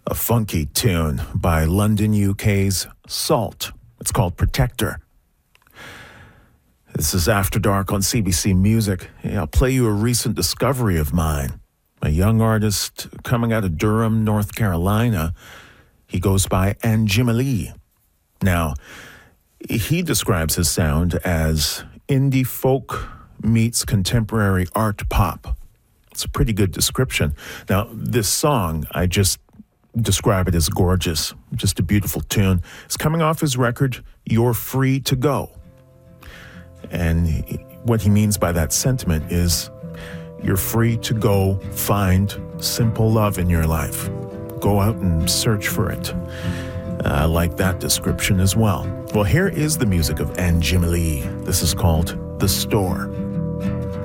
A funky tune by London, UK's Salt. It's called Protector. This is After Dark on CBC Music. I'll play you a recent discovery of mine. A young artist coming out of Durham, North Carolina. He goes by Anjimalee. Now, he describes his sound as indie folk meets contemporary art pop. It's a pretty good description. Now, this song, I just describe it as gorgeous. Just a beautiful tune. It's coming off his record, You're Free to Go. And what he means by that sentiment is you're free to go find simple love in your life. Go out and search for it. I like that description as well. Well, here is the music of Anjimalee. This is called The Store.